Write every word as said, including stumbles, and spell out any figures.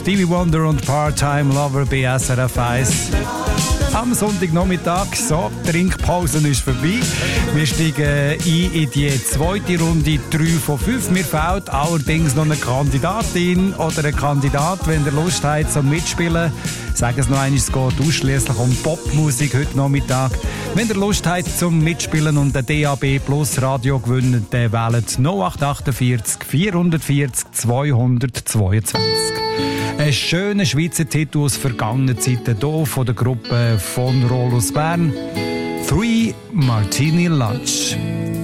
Stevie Wonder und Part-Time Lover bei S R F eins. Am Sonntagnachmittag, so, die Trinkpause ist vorbei. Wir steigen ein in die zweite Runde, drei von fünf. Mir fehlt allerdings noch eine Kandidatin oder ein Kandidat, wenn ihr Lust habt zum Mitspielen. Sagen es noch einmal, es geht ausschliesslich um Popmusik heute Nachmittag. Wenn ihr Lust habt zum Mitspielen und ein D A B Plus Radio gewinnen, dann wählt null acht vier acht vier vier vier zwei zwei zwei. Ein schöner Schweizer Titel aus vergangenen Zeiten hier von der Gruppe von Rollos Bern. Three Martini Lunch.